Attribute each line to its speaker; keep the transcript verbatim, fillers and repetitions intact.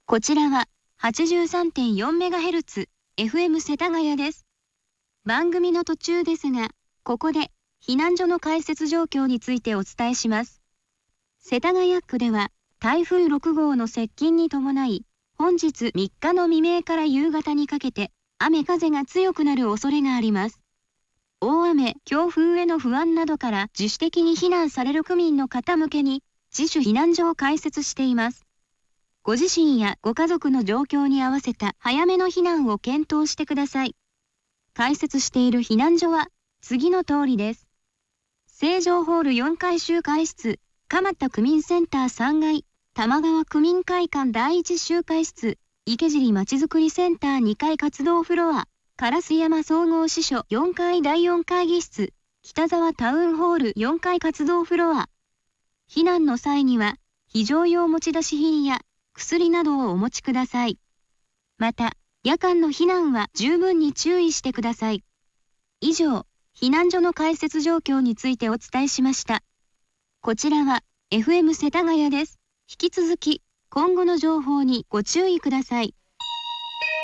Speaker 1: こちらは はちじゅうさんてんよんメガヘルツ、エフエム 世田谷です。番組の途中ですが、ここで避難所の開設状況についてお伝えします。世田谷区では台風ろく号の接近に伴い、本日みっかの未明から夕方にかけて雨風が強くなる恐れがあります。大雨、強風への不安などから自主的に避難される区民の方向けに自主避難所を開設しています。ご自身やご家族の状況に合わせた早めの避難を検討してください。開設している避難所は次の通りです。成城ホールよんかい集会室、蒲田区民センターさんがい、玉川区民会館だいいち集会室、池尻まちづくりセンターにかい活動フロア、烏山総合支所よんかいだいよん会議室、北沢タウンホールよんかい活動フロア。避難の際には、非常用持ち出し品や薬などをお持ちください。また、夜間の避難は十分に注意してください。以上、避難所の開設状況についてお伝えしました。こちらは エフエム 世田谷です。引き続き、今後の情報にご注意ください。